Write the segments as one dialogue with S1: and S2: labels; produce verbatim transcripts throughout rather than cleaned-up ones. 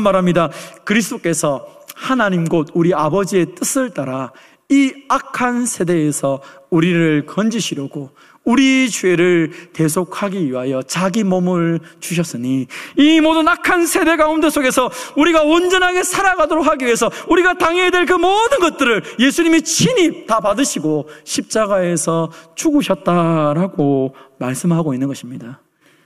S1: 말합니다. 그리스도께서 하나님 곧 우리 아버지의 뜻을 따라 이 악한 세대에서 우리를 건지시려고 우리 죄를 대속하기 위하여 자기 몸을 주셨으니, 이 모든 악한 세대 가운데 속에서 우리가 온전하게 살아가도록 하기 위해서 우리가 당해야 될 그 모든 것들을 예수님이 친히 다 받으시고 십자가에서 죽으셨다라고 말씀하고 있는 것입니다.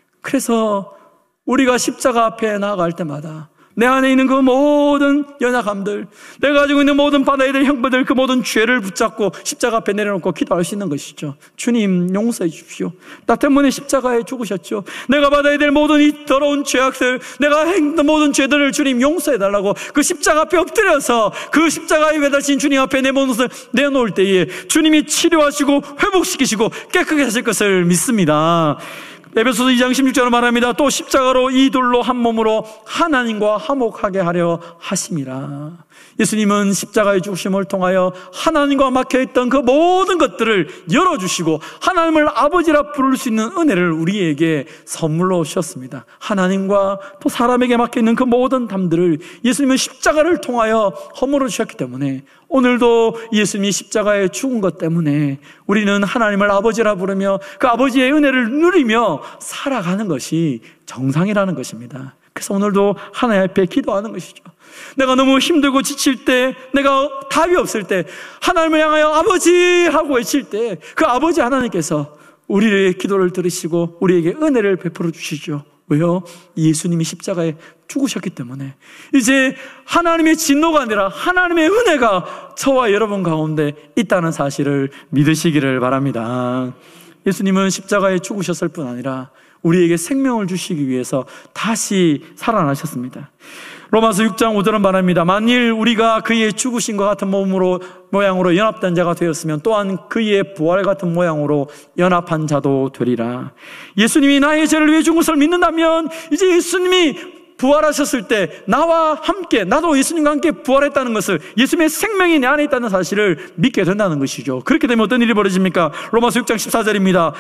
S1: 그래서 우리가 십자가 앞에 나아갈 때마다 내 안에 있는 그 모든 연약함들, 내가 가지고 있는 모든 받아야 될 형벌들, 그 모든 죄를 붙잡고 십자가 앞에 내려놓고 기도할 수 있는 것이죠. 주님, 용서해 주십시오. 나 때문에 십자가에 죽으셨죠. 내가 받아야 될 모든 이 더러운 죄악들, 내가 행한 모든 죄들을 주님 용서해 달라고 그 십자가 앞에 엎드려서 그 십자가에 매달린 주님 앞에 내 모든 것을 내놓을 때에 주님이 치료하시고 회복시키시고 깨끗하게 하실 것을 믿습니다. 에베소서 이 장 십육 절을 말합니다. 또 십자가로 이 둘로 한 몸으로 하나님과 화목하게 하려 하심이라. 예수님은 십자가의 죽으심을 통하여 하나님과 막혀있던 그 모든 것들을 열어주시고 하나님을 아버지라 부를 수 있는 은혜를 우리에게 선물로 주셨습니다. 하나님과 또 사람에게 막혀있는 그 모든 담들을 예수님은 십자가를 통하여 허물어 주셨기 때문에 오늘도 예수님이 십자가에 죽은 것 때문에 우리는 하나님을 아버지라 부르며 그 아버지의 은혜를 누리며 살아가는 것이 정상이라는 것입니다. 그래서 오늘도 하나님 앞에 기도하는 것이죠. 내가 너무 힘들고 지칠 때, 내가 답이 없을 때 하나님을 향하여 아버지 하고 외칠 때 그 아버지 하나님께서 우리의 기도를 들으시고 우리에게 은혜를 베풀어 주시죠. 왜요? 예수님이 십자가에 죽으셨기 때문에 이제 하나님의 진노가 아니라 하나님의 은혜가 저와 여러분 가운데 있다는 사실을 믿으시기를 바랍니다. 예수님은 십자가에 죽으셨을 뿐 아니라 우리에게 생명을 주시기 위해서 다시 살아나셨습니다. 로마서 육 장 오 절은 말합니다. 만일 우리가 그의 죽으신 것 같은 몸으로 모양으로 연합된 자가 되었으면 또한 그의 부활 같은 모양으로 연합한 자도 되리라. 예수님이 나의 죄를 위해 죽은 것을 믿는다면 이제 예수님이 부활하셨을 때 나와 함께, 나도 예수님과 함께 부활했다는 것을, 예수님의 생명이 내 안에 있다는 사실을 믿게 된다는 것이죠. 그렇게 되면 어떤 일이 벌어집니까? 로마서 육 장 십사 절입니다.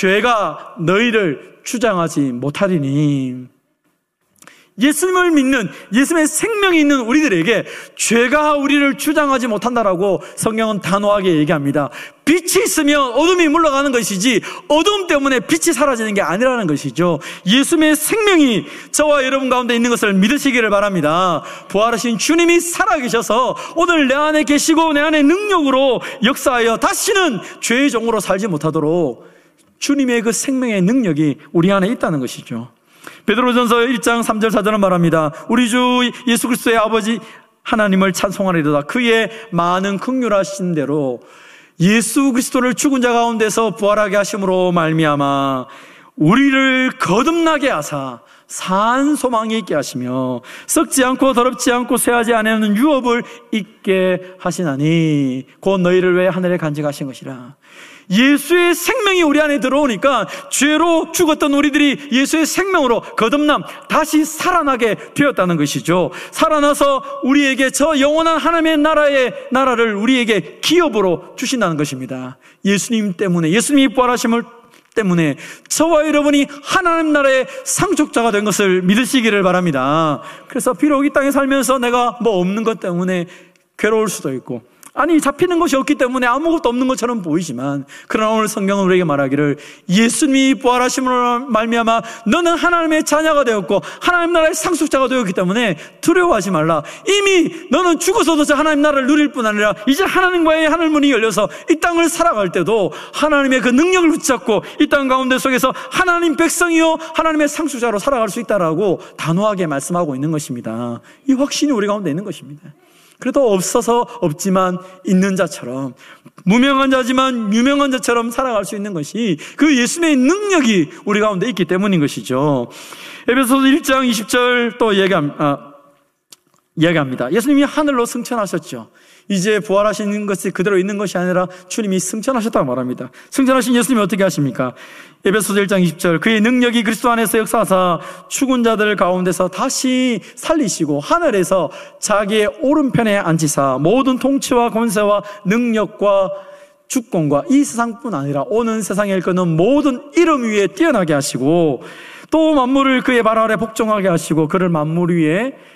S1: 죄가 너희를 주장하지 못하리니. 예수님을 믿는, 예수님의 생명이 있는 우리들에게 죄가 우리를 주장하지 못한다라고 성경은 단호하게 얘기합니다. 빛이 있으면 어둠이 물러가는 것이지 어둠 때문에 빛이 사라지는 게 아니라는 것이죠. 예수님의 생명이 저와 여러분 가운데 있는 것을 믿으시기를 바랍니다. 부활하신 주님이 살아계셔서 오늘 내 안에 계시고 내 안에 능력으로 역사하여 다시는 죄의 종으로 살지 못하도록 주님의 그 생명의 능력이 우리 안에 있다는 것이죠. 베드로전서 일 장 삼 절 사 절은 말합니다. 우리 주 예수 그리스도의 아버지 하나님을 찬송하리로다. 그의 많은 긍휼하신 대로 예수 그리스도를 죽은 자 가운데서 부활하게 하심으로 말미암아 우리를 거듭나게 하사 산 소망이 있게 하시며 썩지 않고 더럽지 않고 쇠하지 않는 유업을 있게 하시나니 곧 너희를 위해 하늘에 간직하신 것이라. 예수의 생명이 우리 안에 들어오니까 죄로 죽었던 우리들이 예수의 생명으로 거듭남, 다시 살아나게 되었다는 것이죠. 살아나서 우리에게 저 영원한 하나님의 나라의 나라를 우리에게 기업으로 주신다는 것입니다. 예수님 때문에, 예수님이 부활하심을 때문에 저와 여러분이 하나님 나라의 상속자가 된 것을 믿으시기를 바랍니다. 그래서 비록 이 땅에 살면서 내가 뭐 없는 것 때문에 괴로울 수도 있고, 아니 잡히는 것이 없기 때문에 아무것도 없는 것처럼 보이지만, 그러나 오늘 성경은 우리에게 말하기를 예수님이 부활하심으로 말미암아 너는 하나님의 자녀가 되었고 하나님 나라의 상속자가 되었기 때문에 두려워하지 말라. 이미 너는 죽어서도 저 하나님 나라를 누릴 뿐 아니라 이제 하나님과의 하늘문이 열려서 이 땅을 살아갈 때도 하나님의 그 능력을 붙잡고 이 땅 가운데 속에서 하나님 백성이요 하나님의 상속자로 살아갈 수 있다라고 단호하게 말씀하고 있는 것입니다. 이 확신이 우리 가운데 있는 것입니다. 그래도 없어서 없지만 있는 자처럼, 무명한 자지만 유명한 자처럼 살아갈 수 있는 것이 그 예수님의 능력이 우리 가운데 있기 때문인 것이죠. 에베소서 일 장 이십 절 또 얘기합, 아, 얘기합니다. 예수님이 하늘로 승천하셨죠. 이제 부활하시는 것이 그대로 있는 것이 아니라 주님이 승천하셨다고 말합니다. 승천하신 예수님이 어떻게 하십니까? 에베소서 일 장 이십 절 그의 능력이 그리스도 안에서 역사하사 죽은 자들 가운데서 다시 살리시고 하늘에서 자기의 오른편에 앉히사 모든 통치와 권세와 능력과 주권과 이 세상뿐 아니라 오는 세상에 일컫는 모든 이름 위에 뛰어나게 하시고 또 만물을 그의 발 아래 복종하게 하시고 그를 만물 위에